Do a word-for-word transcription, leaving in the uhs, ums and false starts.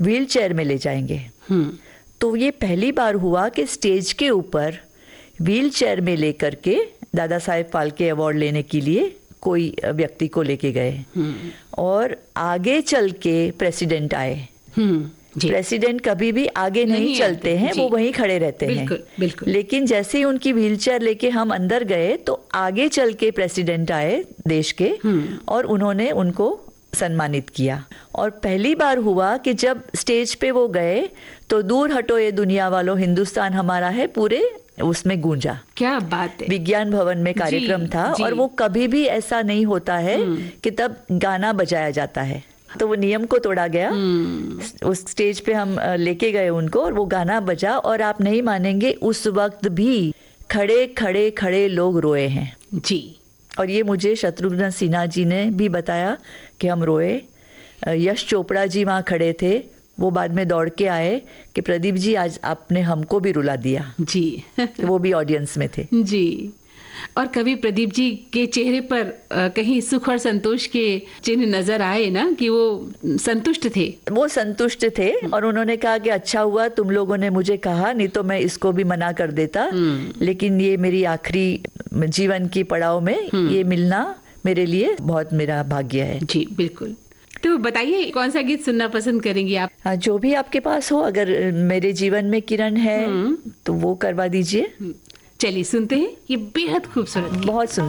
Wheel chair में ले जाएंगे। तो ये पहली बार हुआ कि स्टेज के ऊपर व्हील चेयर में लेकर के दादा साहेब फाल्के अवार्ड लेने के लिए कोई व्यक्ति को लेके गए और आगे चल के प्रेसिडेंट आए। प्रेसिडेंट कभी भी आगे नहीं, नहीं चलते हैं, वो वहीं खड़े रहते बिल्कुल, हैं बिल्कुल। लेकिन जैसे ही उनकी व्हीलचेयर लेके हम अंदर गए तो आगे चल के प्रेसिडेंट आए देश के और उन्होंने उनको सम्मानित किया। और पहली बार हुआ कि जब स्टेज पे वो गए तो दूर हटो ये दुनिया वालों, हिंदुस्तान हमारा है पूरे उसमें गूंजा। क्या बात है। विज्ञान भवन में कार्यक्रम था और वो कभी भी ऐसा नहीं होता है कि तब गाना बजाया जाता है। तो वो नियम को तोड़ा गया। उस स्टेज पे हम लेके गए उनको और वो गाना बजा और आप नहीं मानेंगे उस वक्त भी खड़े खड़े खड़े लोग रोए हैं जी। और ये मुझे शत्रुघ्न सिन्हा जी ने भी बताया कि हम रोए। यश चोपड़ा जी वहाँ खड़े थे, वो बाद में दौड़ के आए कि प्रदीप जी आज आपने हमको भी रुला दिया जी। वो भी ऑडियंस में थे जी। और कभी प्रदीप जी के चेहरे पर कहीं सुख और संतोष के चिन्ह नजर आए ना कि वो संतुष्ट थे? वो संतुष्ट थे और उन्होंने कहा कि अच्छा हुआ तुम लोगों ने मुझे कहा, नहीं तो मैं इसको भी मना कर देता, लेकिन ये मेरी आखिरी जीवन की पड़ाव में ये मिलना मेरे लिए बहुत मेरा भाग्य है। जी बिल्कुल। तो बताइए कौन सा गीत सुनना पसंद करेंगी आप? हाँ, जो भी आपके पास हो। अगर मेरे जीवन में किरण है तो वो करवा दीजिए। चलिए सुनते हैं, ये बेहद खूबसूरत, बहुत सुंदर।